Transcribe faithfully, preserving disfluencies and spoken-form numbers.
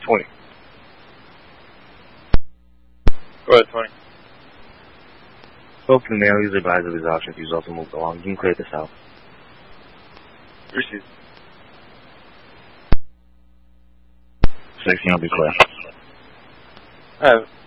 twenty. Go ahead, twenty. Spoke to the male. He's advised of his options. He's also moved along. You can clear this out. Receive. sixteen will be clear. I have